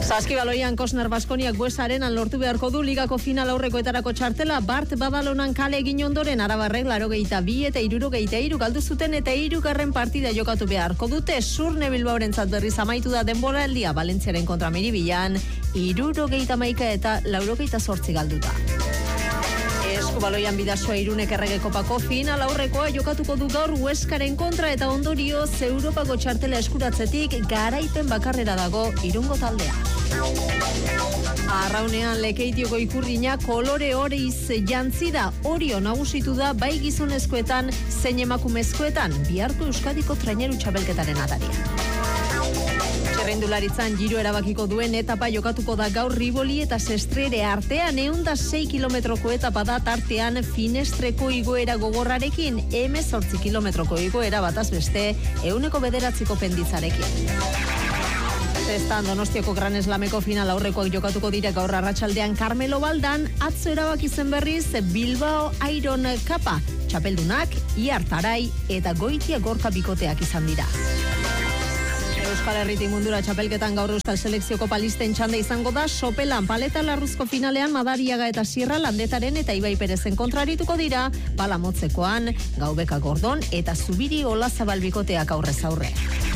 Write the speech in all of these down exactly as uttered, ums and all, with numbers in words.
Saskibaloian Kosnar Baskoniak Buesaren lortu beharko du ligako final aurrekoetarako txartela. Bart Badalonan kale egin ondoren Arabarrek laurogeita bi eta hirurogeita hiru galdu zuten eta hirugarren partida jokatu beharko dute. Surne Bilbaorentzat berriz amaitu da denboraldia Valentziaren kontra Miribilan hirurogeita hamaika eta laurogeita zortzi galduta. Eskubaloian Bidasoa Irunek Errege Kopako final aurrekoa jokatuko du gaur Hueskaren kontra eta ondorioz Europako txartela eskuratzetik garaipen bakarrera dago Irungo taldea. Arraunean Lekeitioko ikurrina kolore horiz jantzi da. Orio nagusitu da bai gizonezkoetan zein emakumezkoetan biharko Euskadiko traineru txapelketaren ataria. Txerrendularitzan giro erabakiko duen etapa jokatuko da gaur Riboli eta Sestrere artean ehun eta sei kilometroko etapa da tartean Finestreko igoera gogorrarekin hemezortzi kilometroko igoera bataz beste ehuneko bederatziko penditzarekin. Zestan Donostiako Gran Eslameko final aurrekoak jokatuko dira gaur arratsaldean Carmelo Baldan, atzo erabaki zen berriz Bilbao Iron Kapa, txapeldunak Iartarai eta Goitia Gorka bikoteak izan dira. Euskal Herritik mundura txapelketan gaur Euskal Selekzioko palisten txanda izango da. Sopelan paleta larruzko finalean Madariaga eta Sierra Landetaren eta Ibai Perezen kontrarituko dira. Palamotzekoan Gaubeka Gordon eta Zubiri Olazabal bikoteak aurrez aurre.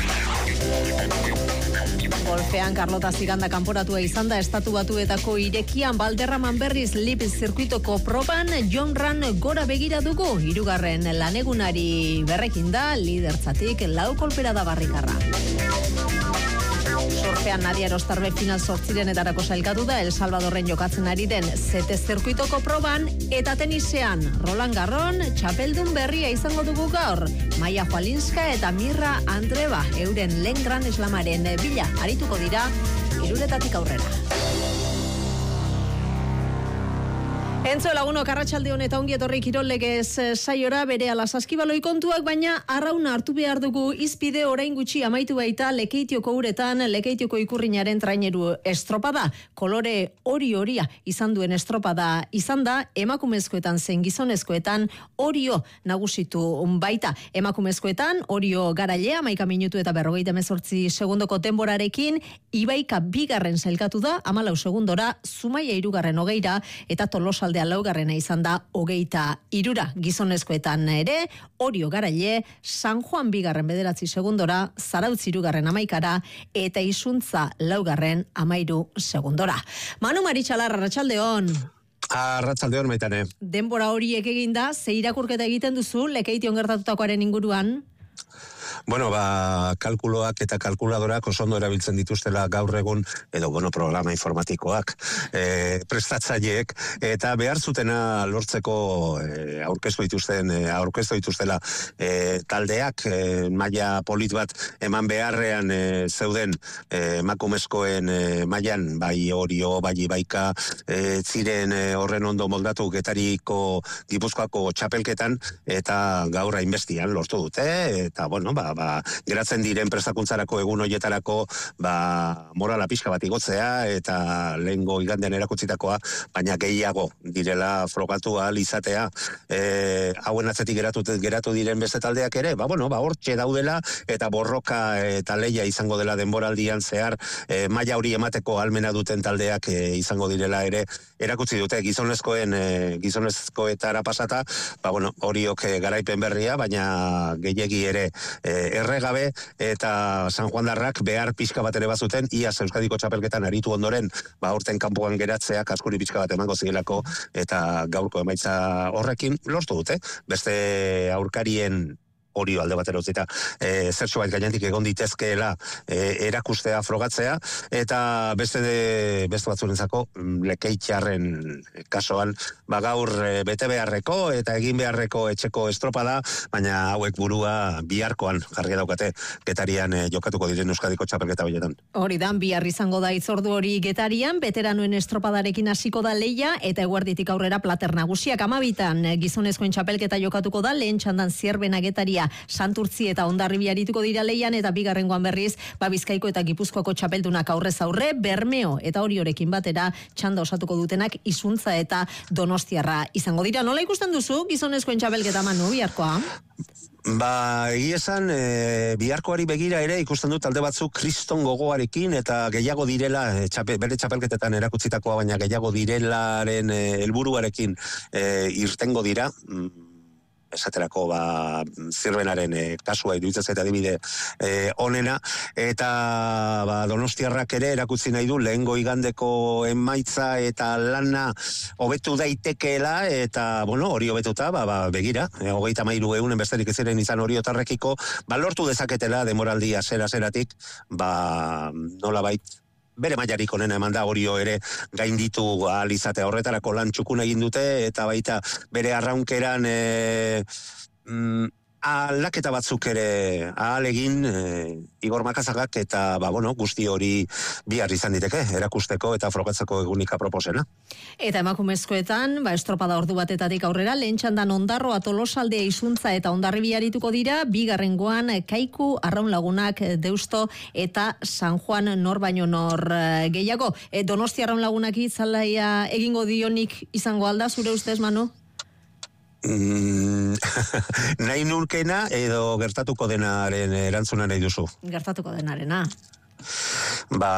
Golfean Carlota Ziganda kanporatua izan da Estatu Batuetako irekian Balderraman berriz Lip zirkuitoko proban John Ran gora begira dugu. Hirugarren lanegunari berrekin da lidertzatik lau kolpera da barrikarra. Surfean Nadia Erostarbe final zortzirenetarako sailkatu da El Salvadorren jokatzen ari den zete zirkuitoko proban eta tenisean Roland Garron txapeldun berria izango dugu gaur. Maia Jualinska eta Mirra Andreba euren lehen Gran Slamaren bila arituko dira hiruretatik aurrera. Entzo lagunok arratsalde hon eta ongi etorri kirol legez saiora berehala Saskibaloi kontuak, baina arrauna hartu behar dugu izpide orain gutxi amaitu baita Lekeitioko uretan Lekeitioko ikurrinaren traineru estropada. Kolore hori horia izan duen estropada izan da emakumezkoetan zein gizonezkoetan Orio nagusitu baita. Emakumezkoetan Orio Garaile hamaika minutu eta berrogeita hemezortzi segundoko denborarekin, Ibaika bigarren sailkatu da hamalau segundora, Zumaia hirugarren hogeira eta Tolosa aldea laugarrena izan da hogeita hirura. Gizonezkoetan ere Orio Garaile San Juan bigarren bederatzi segundora, Zarautz hirugarren hamaikara eta Izuntza laugarren hamairu segundora. Manu Maritxalar, arratsaldeon. Arratsaldeon maitane. Denbora horiek eginda, ze irakurketa egiten duzu Lekeition gertatutakoaren inguruan? Bueno, ba, kalkuloak eta kalkuladorak oso ondo erabiltzen dituztela gaur egun, edo, bueno, programa informatikoak, e, prestatzaileek, eta behar zutena lortzeko e, aurkeztu dituzten, e, aurkeztu dituztela e, taldeak, e, maila polit bat eman beharrean e, zeuden e, emakumezkoen e, mailan, bai Orio, bai Ibaika, e, ziren e, horren ondo moldatu Getariko Gipuzkoako txapelketan, eta gaur hainbestian lortu dute, eta, bueno, ba, ba, geratzen diren prestakuntzarako egun hoietarako ba, morala pixka bat igotzea eta lehengo igandean erakutsitakoa, baina gehiago direla frogatu ahal izatea. E, hauen atzetik geratu, geratu diren beste taldeak ere, ba, bueno, ba, hortxe daudela eta borroka eta leia izango dela denboraldian zehar, e, maila hori emateko almena duten taldeak e, izango direla ere erakutsi dute gizonezkoen e, gizonezkoetara pasata, ba, bueno, horiok e, garaipen berria, baina gehiegi ere e, erregabe eta San Juandarrak behar pixka bat ere bazuten, iaz Euskadiko txapelketan aritu ondoren, ba urten kanpoan geratzea kaskuri pixka bat emango zielako eta gaurko emaitza horrekin lortu dute. Beste aurkarien Orio alde batera utzita, e, zertxo bat gainetik egon ditezkeela e, erakustea, frogatzea, eta beste de, beste batzurentzako Lekeitiarren kasoan, ba gaur e, bete beharreko eta egin beharreko etxeko estropada, baina hauek burua biharkoan jarri daukate Getarian e, jokatuko diren Euskadiko txapelketa horietan. Hori dan, bihar izango da itzordu hori Getarian, veteranuen estropadarekin hasiko da leia, eta eguerditik aurrera plater nagusiak amabitan gizonezkoen txapelketa jokatuko da, lehen txandan Zierbena Getaria Santurtzi eta Hondarribia arituko dira leian, eta bigarrengoan berriz ba Bizkaiko eta Gipuzkoako txapeldunak aurrez aurre, Bermeo eta Oriorekin batera txanda osatuko dutenak Izuntza eta Donostiarra izango dira. Nola ikusten duzu gizonezkoen txapelketa Manu biharkoa? Ba, egia esan, e, biharkoari begira ere ikusten dut talde batzuk kriston gogoarekin eta gehiago direla, e, txape, bere txapelketetan erakutsitakoa, baina gehiago direlaren e, helburuarekin e, irtengo dira. Esaterako ba, zirbenaren e, kasua iruditzen zait adibide e, onena, eta ba, donostiarrak ere erakutsi nahi du lehengo igandeko emaitza eta lana hobetu daitekeela, eta bueno, hori hobetuta, ba, ba, begira, e, hogeita mairu eunen besterik ez ziren izan hori otarrekiko, ba, lortu dezaketela demoraldi azera-azeratik, ba, nola bait, bere mailarik onena eman da, Orio ere gainditu ahal izatea, horretarako lan txukun egin dute, eta baita bere arraunkeran e, mm, aldaketa batzuk ere ahal egin e, Igor Makazagak, eta ba, bueno, guzti hori bihar izan diteke, erakusteko eta frogatzeko egunika proposena. Eta emakumezkoetan, ba, estropada ordu batetatik aurrera, lehen txandan Ondarroa, Tolosaldea, Izuntza eta Hondarribia arituko dira, bigarrengoan Kaiku, Arraun Lagunak, Deusto eta San Juan nor baino nor gehiago. E, Donosti Arraun Lagunak itzalaia egingo dionik izango alda, zure ustez, Manu? Mm, nahi nulkena edo gertatuko denaren erantzuna nahi duzu? Gertatuko denarena. Ba,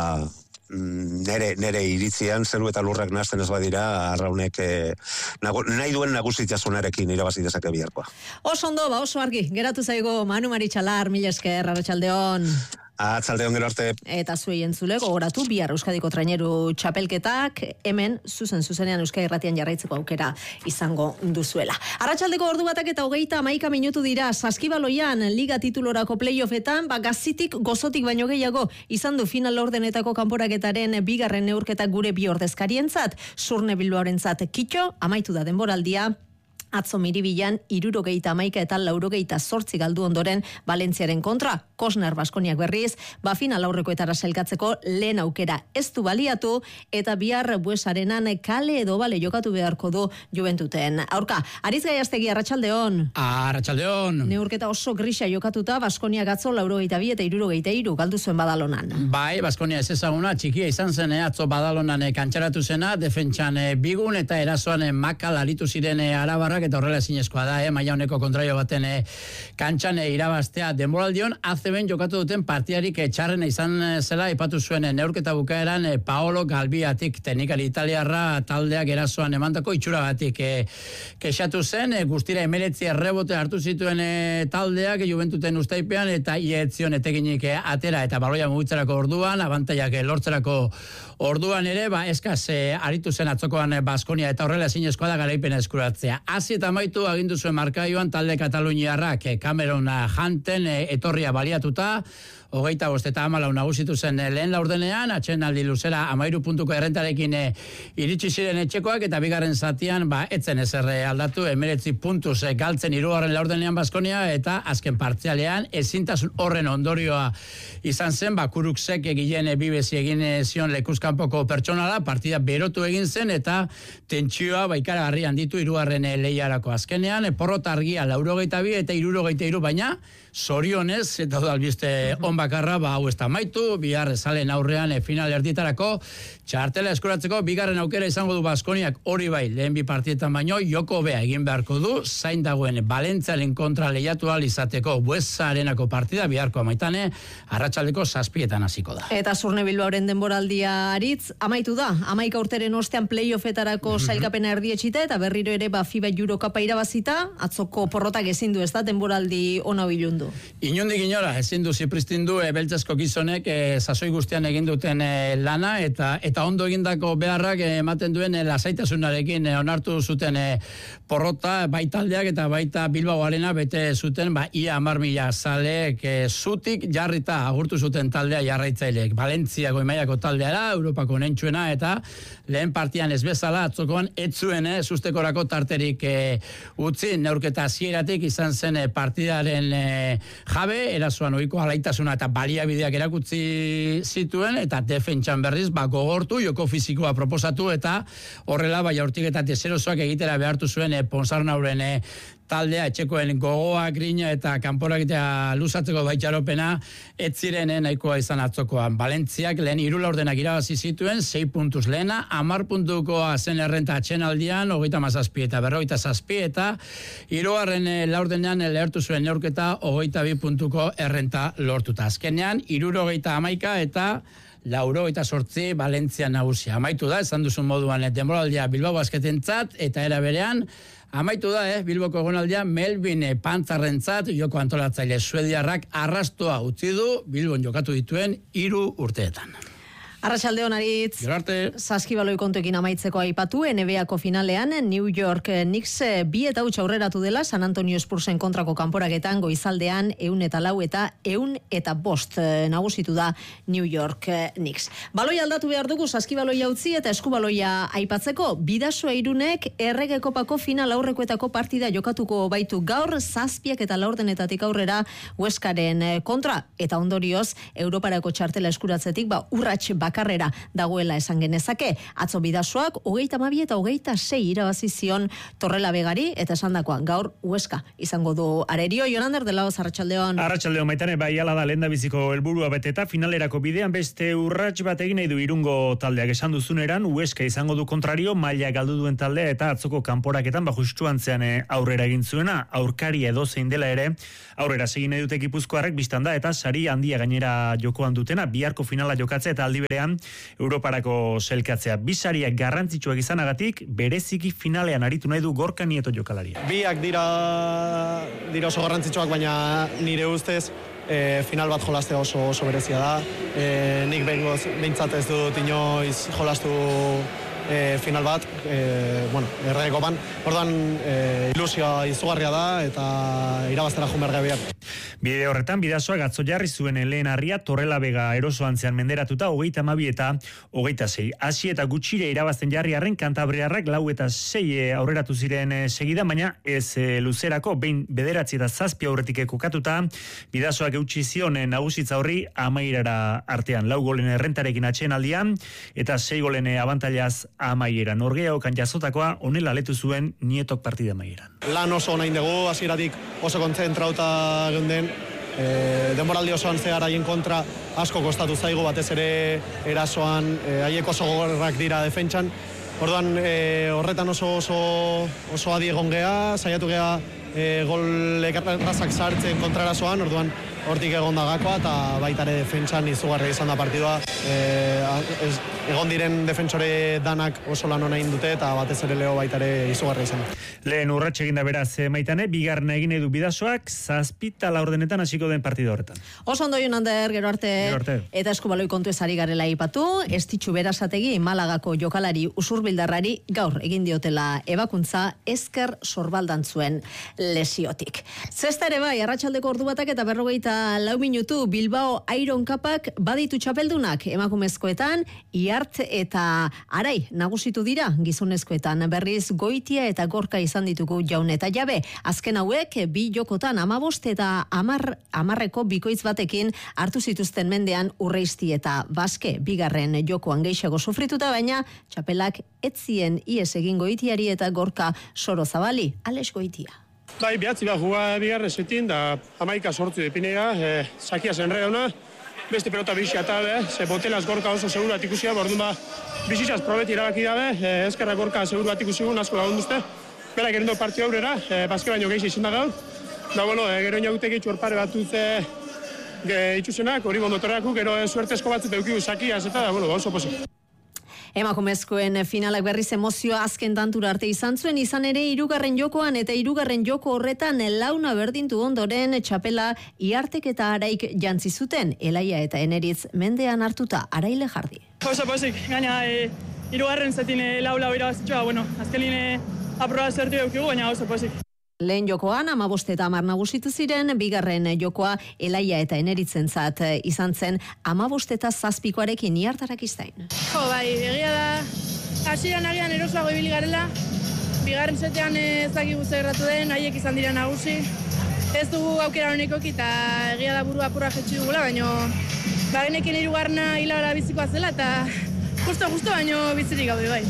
nere, nere iritzian, zeru eta lurrak nahazten ez badira, Arraunek eh, nagu, nahi duen nagusitzasunarekin irabazi dezake biharkoa. Oso ondo, ba oso argi, geratu zaigo Manu Maritxalar, mila esker, arratsaldeon. Atzaldeon gero arte. Eta zuei entzule, gogoratu bihar Euskadiko traineru txapelketak, hemen zuzen zuzenean Euskadi Irratian jarraitzeko aukera izango duzuela. Arratsaldeko ordu batak eta hogeita hamaika minutu dira Saskibaloian liga titulorako playoffetan, ba gazitik gozotik baino gehiago izan du final ordenetako kanporaketaren bigarren neurketak gure bi ordezkarientzat, Surne Bilbaorentzat kitxo, amaitu da denboraldia. Atzo Miribilan hirurogeita hamaika eta laurogeita zortzi galdu ondoren Valentziaren kontra, Kosner Baskoniak berriz, ba final aurrekoetara sailkatzeko lehen aukera ez du baliatu, eta bihar Buesarenan kale edo bale jokatu beharko du Juventuten. Aurka, Aritz Gaiastegi, arratsaldeon. Arratsaldeon. Neurketa oso grisa jokatuta, Baskoniak atzo laurogeita bi eta hirurogeita hiru galdu zuen Badalonan. Bai, Baskonia ez ezaguna, txikia izan zen, atzo Badalonan kantxaratu zena, defentsan bigun eta erasoan makal aritu ziren arabarrak, eta horrela ezinezkoa da, eh? Maila honeko kontrario baten eh, kantxan eh, irabaztea denboraldion, azeben jokatu duten partidarik eh, txarrena izan zela, ipatu zuen eh, neurketa bukaeran eh, Paolo Galbiatik, teknikari italiarra taldeak erasoan emandako itxuragatik eh, kexatu zen, eh, guztira emeretzi errebote hartu zituen eh, taldeak, eh, Juventuten ustaipean, eta ietzion etekinik eh, atera, eta baloia mugitzerako orduan, abantaiak eh, lortzerako orduan ere, ba, eskaz eh, aritu zen atzokoan eh, Baskonia, eta horrela ezinezkoa da garaipena eskuratzea. Hasi eta amaitu agindu zuen markaioan talde kataluniarrak Cameron Hunten etorria baliatuta, hogeita bost eta hamalau nagusitu zen lehen laurdenean, atsedenaldi luzera amairu puntuko errentarekin iritsi ziren etxekoak, eta bigarren zatian, ba, etzen ezer aldatu, emeretzi puntuz galtzen hirugarren laurdenean Baskonia, eta azken partzialean ezintasun horren ondorioa izan zen, ba, Kuruksek egilen bibezi egin zion lekuzkanpoko pertsonala, partida berotu egin zen, eta tentsioa baikara garri handitu hirugarren lehiarako azkenean, porrota argia laurogeita bi eta hirurogeita hiru, baina zorionez, eta udalbiste on bakarra, ba, hau ez da maitu, bihar salen aurrean e, final erdietarako, txartela eskuratzeko, bigarren aukera izango du Baskoniak, hori bai, lehen bi partietan baino, joko bea egin beharko du, zain dagoen Valentziaren kontra lehiatu ahal izateko Buesarenako partida, biharko amaitane, arratsaldeko zazpietan hasiko da. Eta Surne Bilbaoren denboraldia Aritz, amaitu da, amaika urteren ostean playoffetarako sailkapena erdietxita, eta berriro ere ba FIBA Eurokapa irabazita, atzoko porrotak ezin du, ez da, denboraldi ona bilundu. Inondik inora, ezin du zipristindu e, beltzezko gizonek e, sasoi guztian egin duten e, lana, eta eta ondo egindako beharrak e, ematen duen e, lasaitasunarekin e, onartu zuten e, porrota, bai taldeak eta baita Bilbaoarena bete zuten, ba, ia hamar mila zaleek e, zutik jarrita agurtu zuten taldea jarraitzaileek. Valentzia goimaiako taldeara, Europako nentsuena, eta lehen partian ez bezala, atzokoan etzuen e, sustekorako tarterik e, utzi, neurketa hasieratik izan zen e, partidaren e, jabe, erasoan ohiko alaitasuna eta baliabideak erakutsi zituen, eta defentsan berriz ba, gogortu, joko fizikoa proposatu, eta horrela bai aurtik eta deserosoak egitera behartu zuen e, Ponsarnauren e, taldea, etxekoen gogoa, grina eta kanporakitea luzatzeko baitxaropena, ez ziren nahikoa izan atzokoan. Valentziak lehen hiru laurdenak irabazi zituen, sei puntuz lehena, hamar puntukoa zen errenta atxenaldian, hogeita mazazpi eta berrogeita zazpi, eta hirugarren laurdenean lehertu zuen neurketa, hogeita bi puntuko errenta lortuta. Azkenean, hirurogeita hamaika eta laurogeita sortzi Valentzia nagusia. Amaitu da, esan duzun moduan, denboraldia Bilbao Basketentzat, eta era berean, amaitu da, eh, Bilboko egonaldia Melvin Pantzarrentzat, joko antolatzaile suediarrak arrastoa utzi du Bilbon jokatu dituen hiru urteetan. Arratsalde on Aritz. Gero arte. Saskibaloi kontuekin amaitzeko aipatu, N B A-ko finalean New York Knicks bi eta huts aurreratu dela San Antonio Spursen kontrako kanporaketan goizaldean ehun eta lau eta ehun eta bost nagusitu da New York Knicks. Baloi aldatu behar dugu saskibaloia utzi eta eskubaloia aipatzeko. Bidasoa Irunek Errege Kopako final aurrekoetako partida jokatuko baitu gaur zazpiak eta laurdenetatik aurrera Hueskaren kontra, eta ondorioz Europarako txartela eskuratzetik ba urrats bakarrera dagoela esan genezake. Atzo Bidasoak hogeita hamabi eta hogeita sei irabazi zion Torrela Begari, eta esandakoa gaur Hueska izango du arerio. Jonander de Laoz, arratsaldeon. Arratsaldeon, Maitane, bai hala da lehendabiziko helburua beteta, finalerako bidean beste urrats bat egin nahi du Irungo taldeak. Esan duzuneran Hueska izango du kontrario, maila galdu duen taldea eta atzoko kanporaketan ba justu antzean aurrera egin zuena, aurkari edozein dela ere, aurrera segin nahi dute Gipuzkoarrek bistan da, eta sari handia gainera jokoan dutena, biharko finala jokatzea eta aldi berean Europarako selkatzea. Bisariak garrantzitsuak izanagatik, bereziki finalean aritu nahi du Gorka Nieto jokalaria. Biak dira, dira oso garrantzitsuak, baina nire ustez e, final bat jolastea oso, oso berezia da. E, nik behingoz, behintzat ez dut inoiz jolastu e, final bat, e, bueno, Errege Kopan. Orduan, e, ilusioa izugarria da eta irabaztera joan behar gabeak. Bide horretan, Bidasoak atzo jarri zuen lehen harria Torrela Bega eroso antzean menderatuta hogeita hamabi eta hogeita sei. Hasi eta gutxire irabazten jarri arren Kantabriarrak lau eta sei aurreratu ziren segida, baina ez e, luzerako, behin bederatzi eta zazpi aurretik kokatuta, Bidasoak eutsi zion nagusitza horri amaierara artean. Lau golen errentarekin atxeen aldian, eta sei golen abantailaz amaieran. Orgeaokan jasotakoa onela letu zuen Nietok partida amaieran. Lan oso nahi dugu, hasieratik oso kontzentrauta geunden, e, denboraldi osoan zehar haien kontra asko kostatu zaigu, batez ere erasoan, e, haiek oso gogorrak dira defentsan. Orduan, e, horretan oso oso, oso adi egon geha, saiatu geha e, gol errazak sartzen kontrarasoan, orduan hortik egon da gakoa, eta baita ere defentsan izugarria izan da partidua. E, ez, egon diren defentsore danak oso lan hona dute, eta batez ere Leo baita ere izugarria izan da. Lehen urrats egin da beraz Maitane, bigarren egin edu Bidasoak, zazpita laurdenetan hasiko den partida horretan. Oso ondo Jonander, gero arte, gero arte. Eta eskubaloi kontu ezari garela ipatu, Estitxu Berasategi Malagako jokalari usurbildarrari gaur egin diotela ebakuntza esker sorbaldantzuen lesiotik. Zesta ere bai, arratsaldeko ordu batak eta berrogeita lau minutu Bilbao Iron Cupak baditu txapeldunak emakumezkoetan, Iart eta Arai nagusitu dira gizonezkoetan, berriz Goitia eta Gorka izan ditugu jaun eta jabe. Azken hauek bi jokotan amabost eta amar, amarreko bikoitz batekin hartu zituzten mendean Urreisti eta Baske. Bigarren jokoan gehiago sufrituta, baina txapelak etzien ies egin Goitiari eta Gorka Soro Zabali. Alex Goitia. Bai, behatzi bat juga bigarren zetin, da amaika sortzu depinega, e, sakia zenregauna, beste pelota bizia eta, e, ze botelaz Gorka oso seguru bat ikusia, bordun ba, bizitzaz probeti irabaki dabe, e, ezkerra Gorka seguru bat ikusigun, asko lagunduzte, bera gerendo partio aurrera, e, Baske baino gehi izin da gaur, da, bueno, e, gero inagutek itxu horpare bat dutze itxusenak, hori bondotorreaku, gero e, suertezko batzut eukigu sakiaz eta, da, bueno, oso posi. Emakumezkoen finalak berriz emozioa azken tantura arte izan zuen, izan ere hirugarren jokoan eta hirugarren joko horretan launa berdintu ondoren txapela Iartek eta Araik jantzi zuten, Elaia eta Eneritz mendean hartuta. Araile Jardi. Oso pozik, gaina e, hirugarren zetin e, lau lau irabazitxoa, bueno, azkenin e, aproba zertu eukigu, baina oso pozik. Lehen jokoan amabost eta hamar nagusitu ziren, bigarren jokoa Elaia eta Eneritzentzat izan zen amabost eta zazpikoarekin Iartarak iztain. Jo, bai, egia da, hasieran agian erosoago ibili garela, bigarren zetean ezakigu zerratu den, haiek izan dira nagusi. Ez dugu aukera honekoki eta egia da burua apurra jetxi dugula, baina bagenekin hirugarrena hilabara bizikoa zela eta justo-justo baino bizirik gaude bai.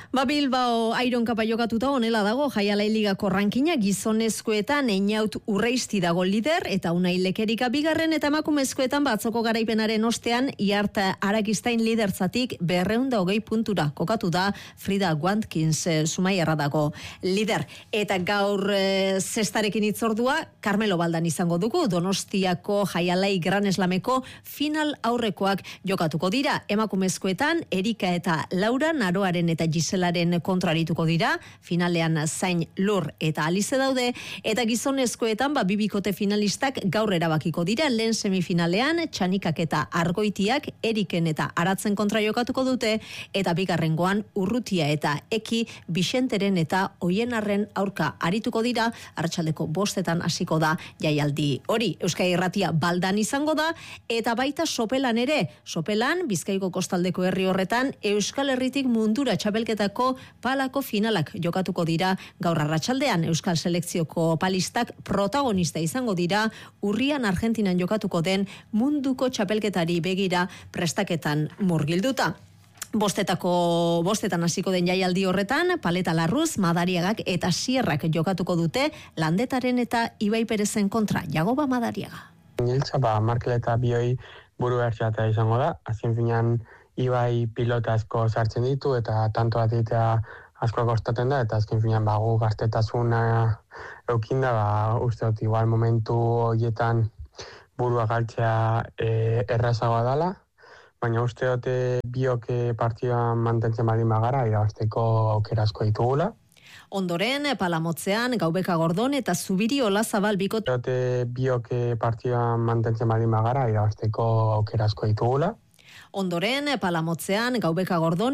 Ba Bilbao Iron Cupa jokatuta honela dago Jaialai Ligako rankina gizonezkoetan Einaut Urreisti dago lider eta Unai Lekerika bigarren eta emakumezkoetan batzoko garaipenaren ostean Iarta Arakistain liderzatik berrehun eta hogei puntura kokatu da Frida Watkins e, Zumaiarra dago lider eta gaur e, zestarekin itzordua Carmelo Baldan izango dugu Donostiako Jaialai Gran Slameko final aurrekoak jokatuko dira emakumezkoetan Erika eta Laura Naroaren eta Gisela Laren kontrarituko dira, finalean Zain Lur eta Alize daude, eta gizonezkoetan ba bibikote finalistak gaur erabakiko dira, lehen semifinalean Txanikak eta Argoitiak Eriken eta Aratzen kontra jokatuko dute, eta bigarrengoan Urrutia eta Eki Bixenteren eta Oienarren aurka arituko dira, arratsaldeko bostetan hasiko da jaialdi hori. Euskal Irratia Baldan izango da, eta baita Sopelan ere, Sopelan Bizkaiko kostaldeko herri horretan Euskal Herritik mundura txapelketa palako finalak jokatuko dira gaur arratsaldean Euskal Selekzioko palistak protagonista izango dira urrian Argentinan jokatuko den munduko txapelketari begira prestaketan murgilduta. Bostetako bostetan hasiko den jaialdi horretan, Paleta Larruz, Madariagak eta Sierrak jokatuko dute Landetaren eta Ibai Perezen kontra. Jagoba Madariaga. Niltza, ba, Markel eta Bioi buru bertxatea izango da. Azken finean Ibai pilota asko sartzen ditu eta tanto bat egitea asko kostaten da eta azken finean ba, gu gaztetasuna eukinda, ba, uste dut igual momentu horietan burua galtzea e, errazagoa dela, baina uste dut biok partioan mantentzen baldin bagara irabazteko aukera asko ditugula. Ondoren, Palamotzean, Gaubeka Gordon eta Zubiri Olazabal bikot... Dute biok partioan mantentzen baldin bagara irabazteko aukera asko ditugula. Ondoren, Palamotzean, Gaubeka Gordon